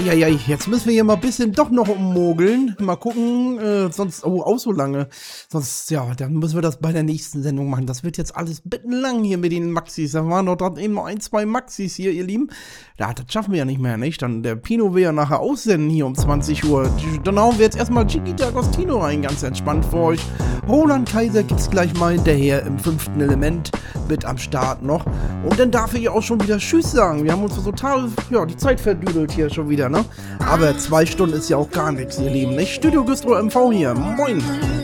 Eieiei, jetzt müssen wir hier mal ein bisschen doch noch ummogeln. Mal gucken, sonst, oh, auch so lange. Sonst, ja, dann müssen wir das bei der nächsten Sendung machen. Das wird jetzt alles bittenlang hier mit den Maxis. Da waren doch gerade eben noch 1, 2 Maxis hier, ihr Lieben. Ja, das schaffen wir ja nicht mehr, nicht? Dann, der Pino will ja nachher aussenden hier um 20 Uhr. Dann hauen wir jetzt erstmal Chiquita Agostino rein, ganz entspannt für euch. Roland Kaiser gibt's gleich mal hinterher im 5. Element mit am Start noch. Und dann darf ich auch schon wieder Tschüss sagen. Wir haben uns total, ja, die Zeit verdüdelt hier schon wieder, ne? Aber 2 Stunden ist ja auch gar nichts, ihr Lieben, nicht? Studio Güstrow MV hier. Moin!